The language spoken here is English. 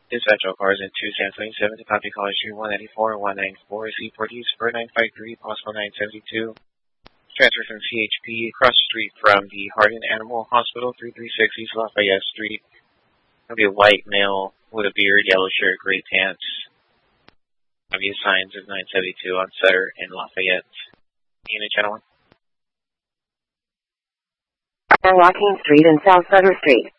Dispatch all cars in 2 San 27 to copy College Street 194 and 194, Seaport East, Spur 953, possible 972. Transfer from CHP across the street from the Hardin Animal Hospital, 336 East Lafayette Street. It'll be a white male with a beard, yellow shirt, gray pants. Obvious signs of 972 on Sutter in Lafayette. Unit Channel 1. Joaquin Street and South Sutter Street.